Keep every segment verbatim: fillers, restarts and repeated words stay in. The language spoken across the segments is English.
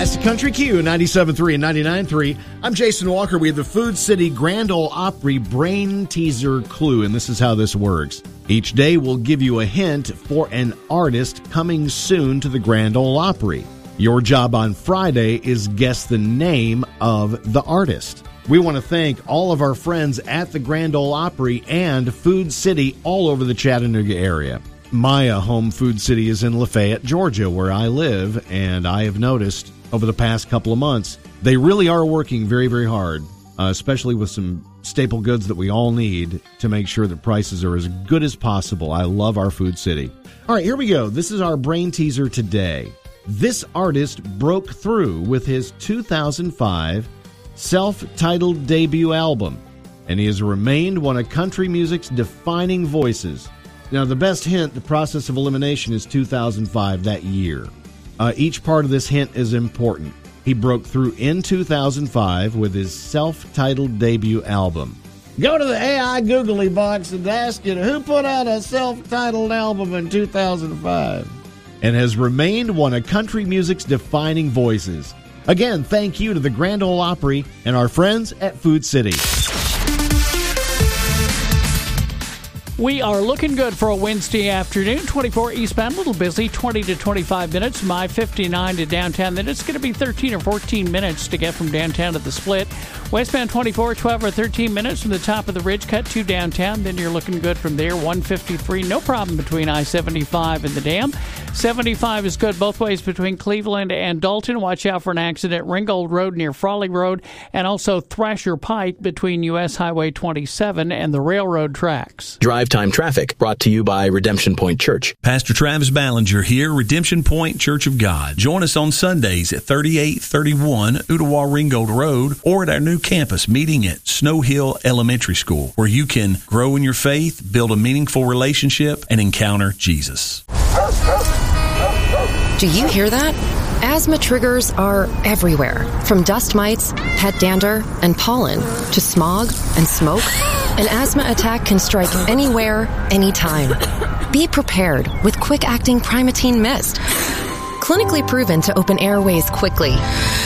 Classic Country Q, ninety-seven point three and ninety-nine point three. I'm Jason Walker. We have the Food City Grand Ole Opry Brain Teaser Clue, and this is how this works. Each day we'll give you a hint for an artist coming soon to the Grand Ole Opry. Your job on Friday is guess the name of the artist. We want to thank all of our friends at the Grand Ole Opry and Food City all over the Chattanooga area. My uh, home Food City is in Lafayette, Georgia, where I live, and I have noticed over the past couple of months, they really are working very, very hard, uh, especially with some staple goods that we all need to make sure that prices are as good as possible. I love our Food City. All right, here we go. This is our brain teaser today. This artist broke through with his two thousand five self-titled debut album, and he has remained one of country music's defining voices. Now, the best hint, the process of elimination, is two thousand five, that year. Uh, each part of this hint is important. He broke through in two thousand five with his self-titled debut album. Go to the A I Googly box and ask you who put out a self-titled album in two thousand five. And has remained one of country music's defining voices. Again, thank you to the Grand Ole Opry and our friends at Food City. We are looking good for a Wednesday afternoon. twenty-four eastbound, a little busy, twenty to twenty-five minutes. My fifty-nine to downtown. Then it's going to be thirteen or fourteen minutes to get from downtown to the split. Westbound twenty-four, twelve or thirteen minutes from the top of the ridge cut to downtown. Then you're looking good from there. one fifty-three, no problem between I seventy-five and the dam. seventy-five is good both ways between Cleveland and Dalton. Watch out for an accident. Ringgold Road near Frawley Road, and also Thrasher Pike between U S Highway twenty-seven and the railroad tracks. Drive time traffic brought to you by Redemption Point Church. Pastor Travis Ballinger here, Redemption Point Church of God. Join us on Sundays at thirty-eight thirty-one Ooltewah Ringgold Road or at our new campus meeting at Snow Hill Elementary School, where you can grow in your faith, build a meaningful relationship, and encounter Jesus. Do you hear that? Asthma triggers are everywhere, from dust mites, pet dander, and pollen, to smog and smoke. An asthma attack can strike anywhere, anytime. Be prepared with quick-acting Primatene Mist. Clinically proven to open airways quickly.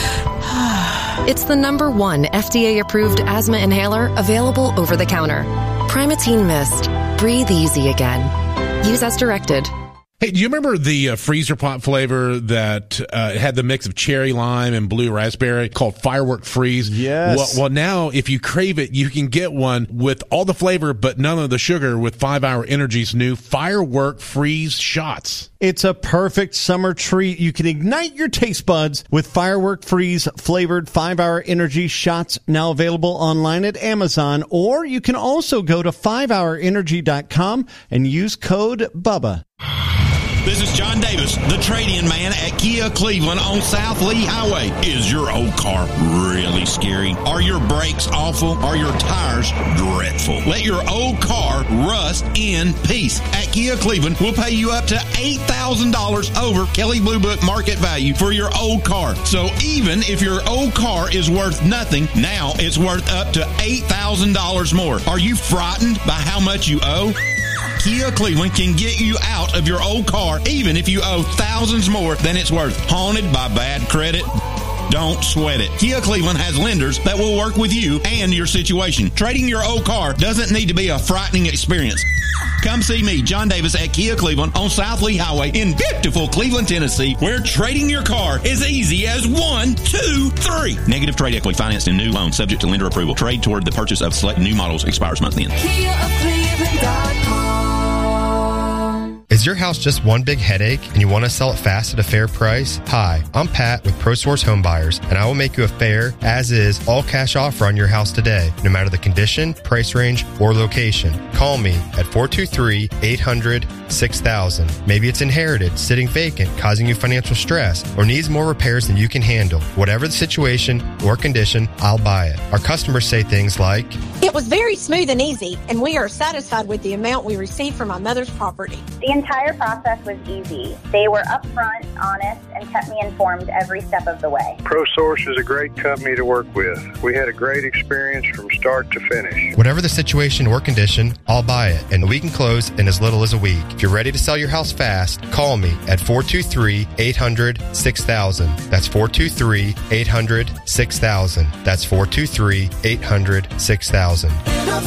It's the number one F D A-approved asthma inhaler available over the counter. Primatene Mist. Breathe easy again. Use as directed. Hey, do you remember the uh, freezer pop flavor that uh, had the mix of cherry lime and blue raspberry called Firework Freeze? Yes. Well, well, now if you crave it, you can get one with all the flavor but none of the sugar with five hour Energy's new Firework Freeze shots. It's a perfect summer treat. You can ignite your taste buds with Firework Freeze flavored five hour Energy shots, now available online at Amazon, or you can also go to five hour energy dot com and use code BUBBA. This is John Davis, the trade-in man at Kia Cleveland on South Lee Highway. Is your old car really scary? Are your brakes awful? Are your tires dreadful? Let your old car rust in peace. At Kia Cleveland, we'll pay you up to eight thousand dollars over Kelley Blue Book market value for your old car. So even if your old car is worth nothing, now it's worth up to eight thousand dollars more. Are you frightened by how much you owe? Kia Cleveland can get you out of your old car even if you owe thousands more than it's worth. Haunted by bad credit? Don't sweat it. Kia Cleveland has lenders that will work with you and your situation. Trading your old car doesn't need to be a frightening experience. Come see me, John Davis, at Kia Cleveland on South Lee Highway in beautiful Cleveland, Tennessee, where trading your car is easy as one, two, three. Negative trade equity financed in new loan subject to lender approval. Trade toward the purchase of select new models expires month end. Kia of Cleveland dot com. Is your house just one big headache and you want to sell it fast at a fair price? Hi, I'm Pat with ProSource Home Buyers, and I will make you a fair, as-is, all-cash offer on your house today, no matter the condition, price range, or location. Call me at four two three, eight hundred, six thousand. Maybe it's inherited, sitting vacant, causing you financial stress, or needs more repairs than you can handle. Whatever the situation or condition, I'll buy it. Our customers say things like, "It was very smooth and easy, and we are satisfied with the amount we received from my mother's property. The entire process was easy. They were upfront, honest, and kept me informed every step of the way. ProSource is a great company to work with. We had a great experience from start to finish. Whatever the situation or condition, I'll buy it, and we can close in as little as a week. If you're ready to sell your house fast, call me at four two three, eight hundred, six thousand. That's four two three, eight hundred, six thousand. That's four two three, eight hundred, six thousand.